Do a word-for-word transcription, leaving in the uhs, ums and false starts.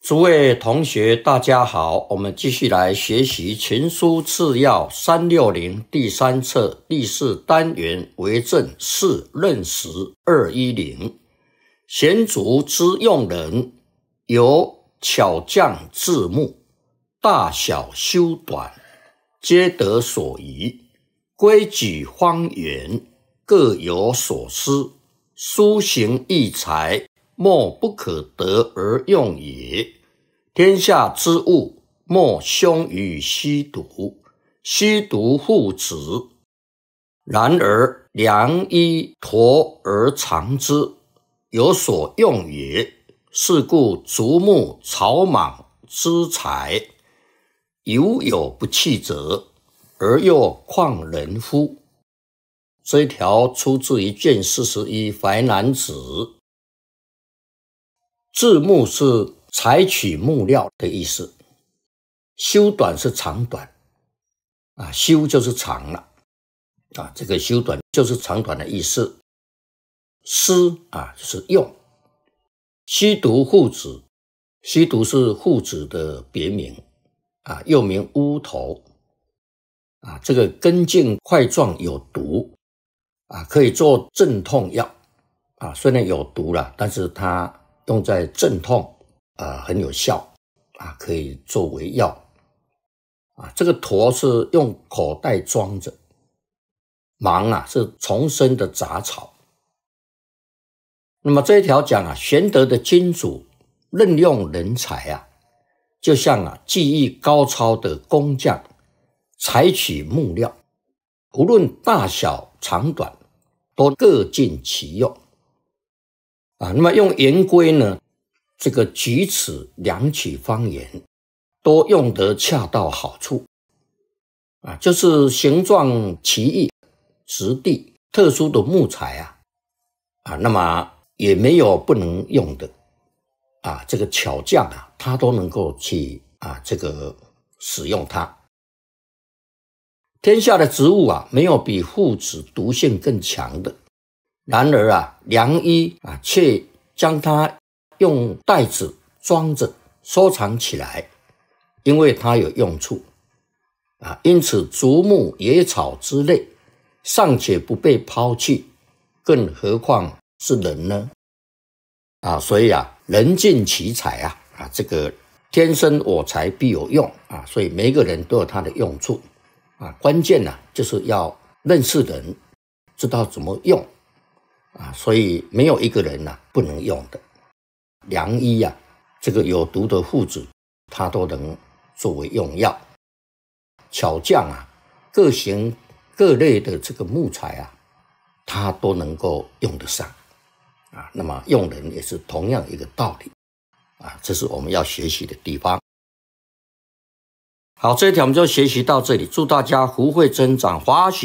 诸位同学，大家好，我们继续来学习《群书次要》三六零第三册第四单元为政四任时二一零。贤族之用人，有巧匠智木，大小修短，皆得所宜。规矩方圆，各有所思。书行异才，莫不可得而用也。天下之物，莫凶于虚独，虚独护之。然而良医驮而藏之，有所用也。是故竹木草莽之材，犹有不弃者，而又况人乎？这一条出自于卷四十一《淮南子》。字木是采取木料的意思，修短是长短啊，修就是长了啊，这个修短就是长短的意思。思啊就是用，虚独护子，虚独是护子的别名啊，又名乌头啊，这个根茎块状有毒啊，可以做镇痛药啊，虽然有毒了，但是它用在镇痛啊很有效啊，可以作为药啊。这个驼是用口袋装着，芒啊是丛生的杂草。那么这一条讲啊，贤德的君主任用人才啊，就像啊技艺高超的工匠采取木料，无论大小长短，都各尽其用啊。那么用圆规呢，这个举尺量取方圆，都用得恰到好处啊，就是形状奇异、质地特殊的木材啊啊，那么也没有不能用的啊，这个巧匠啊，他都能够去啊这个使用它。天下的植物啊，没有比附子毒性更强的。然而啊，良医啊，却将它用袋子装着收藏起来，因为它有用处啊。因此，竹木、野草之类尚且不被抛弃，更何况是人呢？啊，所以啊，人尽其才啊，啊，这个天生我材必有用啊，所以每一个人都有他的用处啊。关键呢、啊，就是要认识人，知道怎么用啊，所以没有一个人呐、啊、不能用的。良医啊，这个有毒的附子，他都能作为用药。巧匠啊，各型各类的这个木材啊，他都能够用得上啊。那么用人也是同样一个道理啊，这是我们要学习的地方。好，这一条我们就学习到这里，祝大家福慧增长，华喜